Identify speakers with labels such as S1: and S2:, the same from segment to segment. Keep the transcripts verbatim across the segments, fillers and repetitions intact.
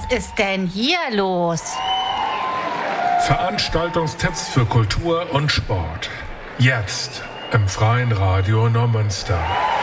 S1: ist denn hier los?
S2: Veranstaltungstipps für Kultur und Sport. Jetzt im Freien Radio Neumünster.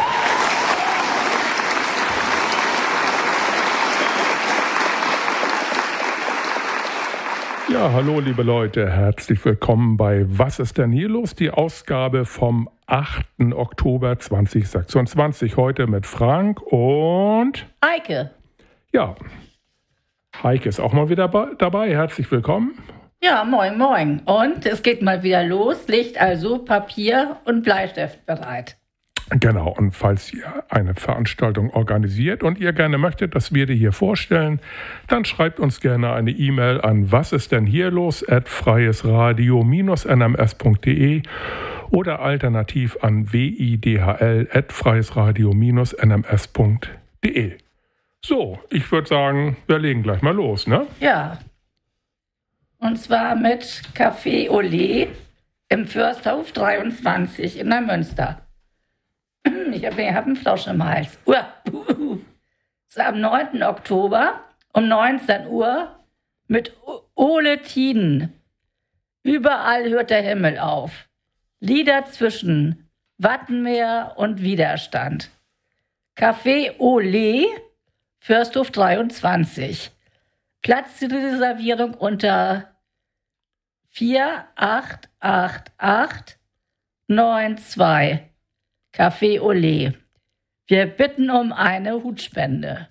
S3: Ja, hallo liebe Leute, herzlich willkommen bei Was ist denn hier los? Die Ausgabe vom achten Oktober zweitausendsechsundzwanzig. Heute mit Frank und
S1: Heike.
S3: Ja, Heike ist auch mal wieder dabei. Herzlich willkommen.
S1: Ja, moin, moin. Und es geht mal wieder los. Liegt also Papier und Bleistift bereit.
S3: Genau, und falls ihr eine Veranstaltung organisiert und ihr gerne möchtet, dass wir die hier vorstellen, dann schreibt uns gerne eine E-Mail an was ist denn hier los at freiesradio n m s punkt d e oder alternativ an widhl at freiesradio n m s punkt d e. So, ich würde sagen, wir legen gleich mal los, ne?
S1: Ja. Und zwar mit Café Olé im Försterhof dreiundzwanzig in Neumünster. Ich habe hab einen Flausch im Hals. Es ist am neunten Oktober um neunzehn Uhr mit Ole Tiden. Überall hört der Himmel auf. Lieder zwischen Wattenmeer und Widerstand. Café Olé, Försterhof dreiundzwanzig. Platzreservierung unter vier acht acht acht neun zwei. Café Olé. Wir bitten um eine Hutspende.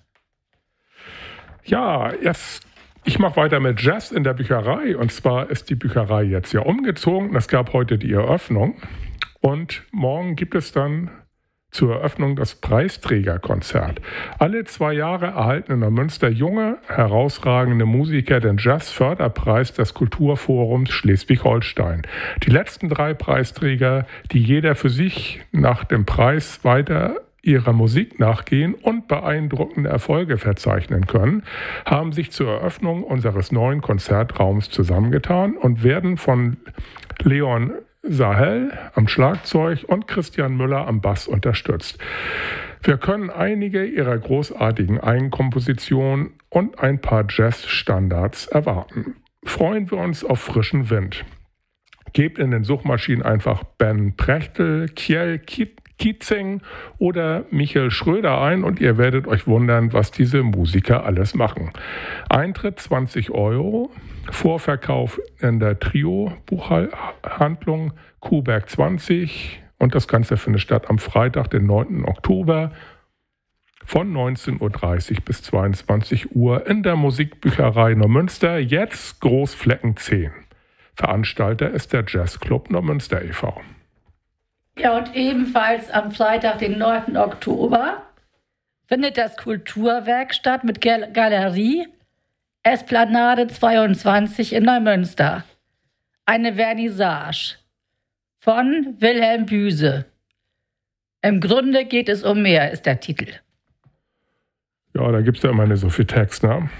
S3: Ja, jetzt, ich mache weiter mit Jazz in der Bücherei. Und zwar ist die Bücherei jetzt ja umgezogen. Es gab heute die Eröffnung. Und morgen gibt es dann zur Eröffnung das Preisträgerkonzert. Alle zwei Jahre erhalten in Neumünster junge, herausragende Musiker den Jazz-Förderpreis des Kulturforums Schleswig-Holstein. Die letzten drei Preisträger, die jeder für sich nach dem Preis weiter ihrer Musik nachgehen und beeindruckende Erfolge verzeichnen können, haben sich zur Eröffnung unseres neuen Konzertraums zusammengetan und werden von Leon Sahel am Schlagzeug und Christian Müller am Bass unterstützt. Wir können einige ihrer großartigen Eigenkompositionen und ein paar Jazz-Standards erwarten. Freuen wir uns auf frischen Wind. Gebt in den Suchmaschinen einfach Ben Prechtel, Kjell Kietzing oder Michael Schröder ein und ihr werdet euch wundern, was diese Musiker alles machen. Eintritt zwanzig Euro, Vorverkauf in der Trio-Buchhandlung Kuhberg zwanzig und das Ganze findet statt am Freitag, den neunten Oktober von neunzehn Uhr dreißig bis zweiundzwanzig Uhr in der Musikbücherei Neumünster, jetzt Großflecken zehn. Veranstalter ist der Jazzclub Neumünster e V
S1: Ja, und ebenfalls am Freitag, den neunten Oktober, findet das Kulturwerk statt mit Gal- Galerie Esplanade zweiundzwanzig in Neumünster. Eine Vernissage von Wilhelm Büse. Im Grunde geht es um mehr, ist der Titel.
S3: Ja, da gibt es ja immer nicht so viel Text, ne?